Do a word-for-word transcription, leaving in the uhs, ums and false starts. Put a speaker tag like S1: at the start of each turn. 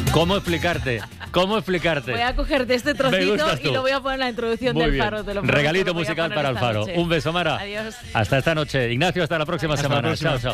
S1: ¿Cómo explicarte? ¿Cómo explicarte?
S2: Voy a cogerte este trocito y lo voy a poner en la introducción
S1: Muy
S2: del
S1: bien.
S2: Faro. Te lo
S1: Regalito musical para el Faro.
S2: Noche.
S1: Un beso, Mara.
S2: Adiós.
S1: Hasta esta noche. Ignacio, hasta la próxima
S3: Hasta
S1: semana.
S3: la próxima.
S1: Chao, chao.